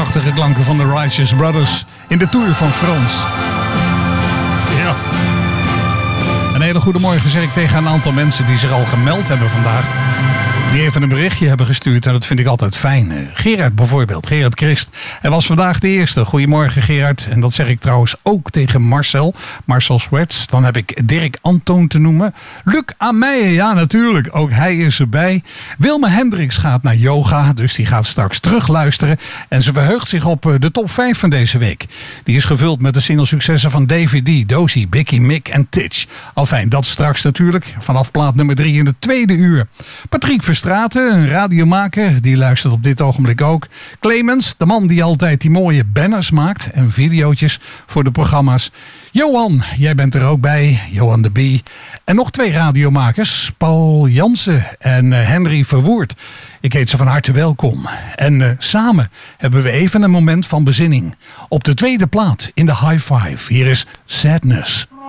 prachtige klanken van de Righteous Brothers in de Tour van France. Ja. Een hele goede morgen zeg ik tegen een aantal mensen die zich al gemeld hebben vandaag. Die even een berichtje hebben gestuurd en dat vind ik altijd fijn. Gerard bijvoorbeeld, Gerard Christ. Hij was vandaag de eerste. Goedemorgen Gerard. En dat zeg ik trouwens ook tegen Marcel Swerts. Dan heb ik Dirk Antoon te noemen. Luc Ameijen, ja natuurlijk. Ook hij is erbij. Wilma Hendricks gaat naar yoga. Dus die gaat straks terugluisteren. En ze verheugt zich op de top 5 van deze week. Die is gevuld met de single-successen van David D, Dozy, Bicky, Mick en Titch. Enfin, dat straks natuurlijk. Vanaf plaat nummer 3 in de tweede uur. Patrick Verstraeten, een radiomaker, die luistert op dit ogenblik ook. Clemens, de man die altijd die mooie banners maakt en videootjes voor de programma's. Johan, jij bent er ook bij, Johan de B. En nog 2 radiomakers, Paul Jansen en Henry Verwoerd. Ik heet ze van harte welkom. En samen hebben we even een moment van bezinning. Op de tweede plaat in de High Five. Hier is Sadness.